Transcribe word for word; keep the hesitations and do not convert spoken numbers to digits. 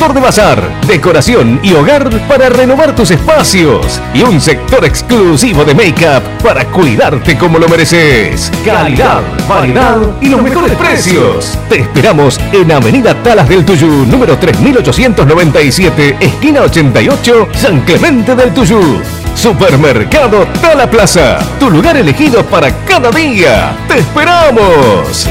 sector de bazar, decoración y hogar para renovar tus espacios y un sector exclusivo de make-up para cuidarte como lo mereces. Calidad, variedad y los mejores precios. Te esperamos en Avenida Talas del Tuyú, número tres mil ochocientos noventa y siete, esquina ochenta y ocho, San Clemente del Tuyú. Supermercado Tala Plaza, tu lugar elegido para cada día. ¡Te esperamos!